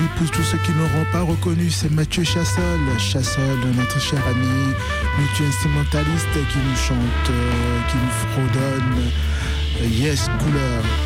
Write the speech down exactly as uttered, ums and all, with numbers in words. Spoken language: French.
pour tous ceux qui n'auront pas reconnu, c'est Mathieu Chassol. Chassol, notre cher ami multi-instrumentaliste qui nous chante, euh, qui nous fredonne euh, Yes Couleur.